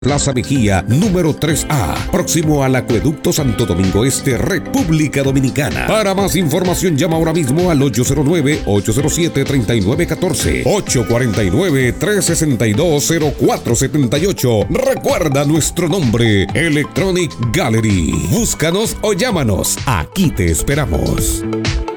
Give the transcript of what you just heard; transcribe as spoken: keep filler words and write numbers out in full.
Plaza Mejía, número tres A, próximo al Acueducto Santo Domingo Este, República Dominicana. Para más información llama ahora mismo al ocho cero nueve, ocho cero siete, tres nueve uno cuatro, ocho cuatro nueve, tres seis dos, cero cuatro siete ocho. Recuerda nuestro nombre, Electronic Gallery. Búscanos o llámanos, aquí te esperamos.